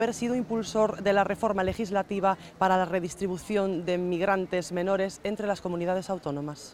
Haber sido impulsor de la reforma legislativa para la redistribución de migrantes menores entre las comunidades autónomas.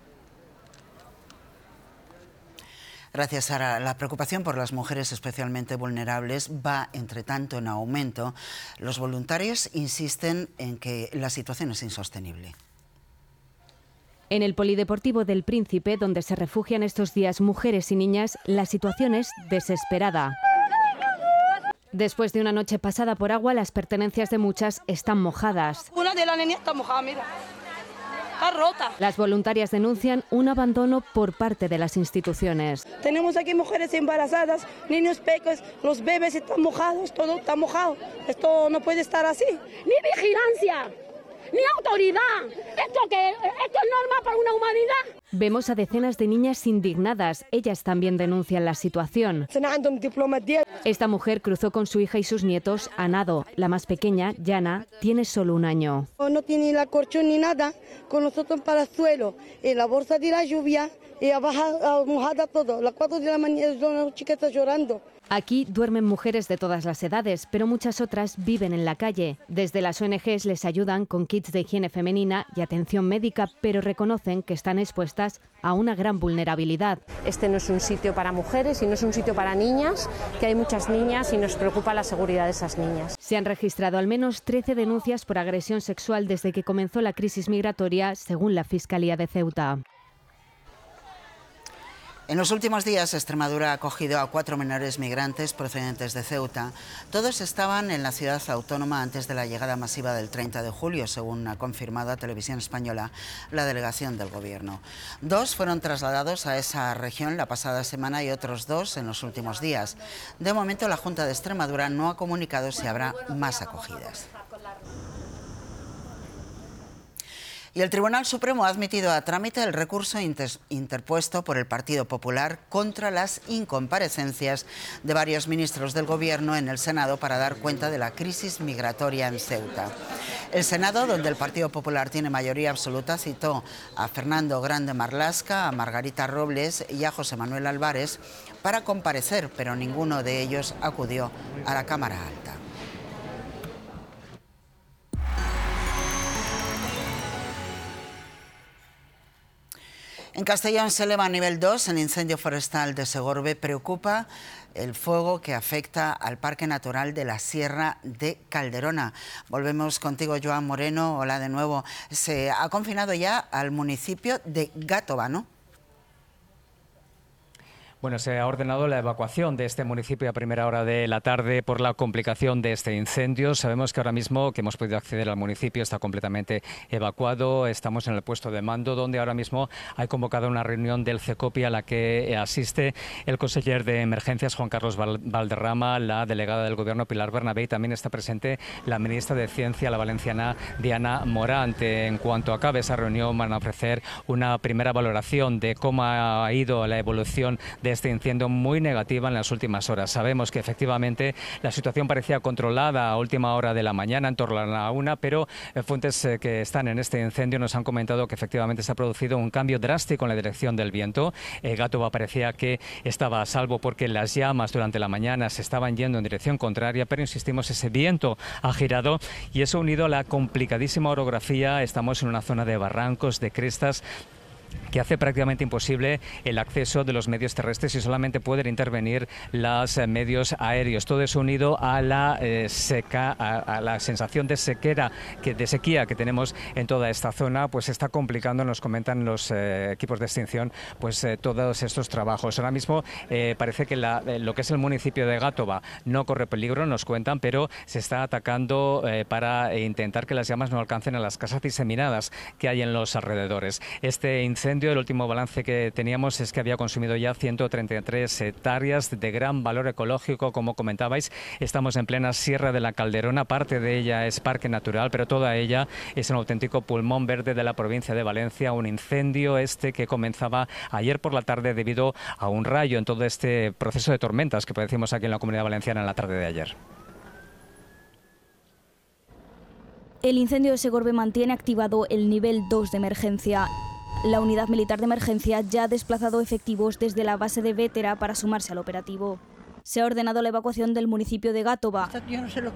Gracias, Sara. La preocupación por las mujeres especialmente vulnerables va, entre tanto, en aumento. Los voluntarios insisten en que la situación es insostenible. En el Polideportivo del Príncipe, donde se refugian estos días mujeres y niñas, la situación es desesperada. Después de una noche pasada por agua, las pertenencias de muchas están mojadas. Una de las niñas está mojada, mira. Está rota. Las voluntarias denuncian un abandono por parte de las instituciones. Tenemos aquí mujeres embarazadas, niños pequeños, los bebés están mojados, todo está mojado. Esto no puede estar así. Ni vigilancia, ni autoridad. ¿Esto es norma para una humanidad? Vemos a decenas de niñas indignadas. Ellas también denuncian la situación. Esta mujer cruzó con su hija y sus nietos a nado. La más pequeña, Yana, tiene solo 1 año. No tiene la colchón ni nada, con nosotros para el suelo, en la bolsa de la lluvia, y abajo mojada todo. A las 4 de la mañana las chiquitas llorando. Aquí duermen mujeres de todas las edades, pero muchas otras viven en la calle. Desde las ONGs les ayudan con kits de higiene femenina y atención médica, pero reconocen que están expuestas a una gran vulnerabilidad. Este no es un sitio para mujeres y no es un sitio para niñas, que hay muchas niñas y nos preocupa la seguridad de esas niñas. Se han registrado al menos 13 denuncias por agresión sexual desde que comenzó la crisis migratoria, según la Fiscalía de Ceuta. En los últimos días, Extremadura ha acogido a 4 menores migrantes procedentes de Ceuta. Todos estaban en la ciudad autónoma antes de la llegada masiva del 30 de julio, según ha confirmado a Televisión Española la delegación del Gobierno. 2 fueron trasladados a esa región la pasada semana y otros 2 en los últimos días. De momento, la Junta de Extremadura no ha comunicado si habrá más acogidas. Y el Tribunal Supremo ha admitido a trámite el recurso interpuesto por el Partido Popular contra las incomparecencias de varios ministros del Gobierno en el Senado para dar cuenta de la crisis migratoria en Ceuta. El Senado, donde el Partido Popular tiene mayoría absoluta, citó a Fernando Grande Marlaska, a Margarita Robles y a José Manuel Álvarez para comparecer, pero ninguno de ellos acudió a la Cámara Alta. En Castellón se eleva a nivel 2 el incendio forestal de Segorbe. Preocupa el fuego que afecta al Parque Natural de la Sierra de Calderona. Volvemos contigo, Joan Moreno. Hola de nuevo. Se ha confinado ya al municipio de Gàtova, ¿no? Bueno, se ha ordenado la evacuación de este municipio a primera hora de la tarde por la complicación de este incendio. Sabemos que ahora mismo que hemos podido acceder al municipio está completamente evacuado. Estamos en el puesto de mando donde ahora mismo hay convocado una reunión del CECOPI a la que asiste el conseller de Emergencias Juan Carlos Valderrama, la delegada del Gobierno Pilar Bernabé y también está presente la ministra de Ciencia, la valenciana Diana Morante. En cuanto acabe esa reunión van a ofrecer una primera valoración de cómo ha ido la evolución de este incendio, muy negativa en las últimas horas. Sabemos que efectivamente la situación parecía controlada a última hora de la mañana, en torno a la 1, pero fuentes que están en este incendio nos han comentado que efectivamente se ha producido un cambio drástico en la dirección del viento. Gàtova parecía que estaba a salvo porque las llamas durante la mañana se estaban yendo en dirección contraria, pero insistimos, ese viento ha girado y eso unido a la complicadísima orografía. Estamos en una zona de barrancos, de crestas, que hace prácticamente imposible el acceso de los medios terrestres y solamente pueden intervenir los medios aéreos. Todo eso unido a la a la sensación de sequía que tenemos en toda esta zona, pues se está complicando, nos comentan los equipos de extinción, pues todos estos trabajos. Ahora mismo parece que lo que es el municipio de Gàtova no corre peligro, nos cuentan, pero se está atacando para intentar que las llamas no alcancen a las casas diseminadas que hay en los alrededores. Este incendio, el último balance que teníamos es que había consumido ya 133 hectáreas de gran valor ecológico, como comentabais. Estamos en plena Sierra de la Calderona, parte de ella es parque natural, pero toda ella es un auténtico pulmón verde de la provincia de Valencia. Un incendio que comenzaba ayer por la tarde debido a un rayo en todo este proceso de tormentas que padecimos aquí en la Comunidad Valenciana en la tarde de ayer. El incendio de Segorbe mantiene activado el nivel 2 de emergencia. La unidad militar de emergencia ya ha desplazado efectivos desde la base de Vétera para sumarse al operativo. Se ha ordenado la evacuación del municipio de Gátova. Yo no sé lo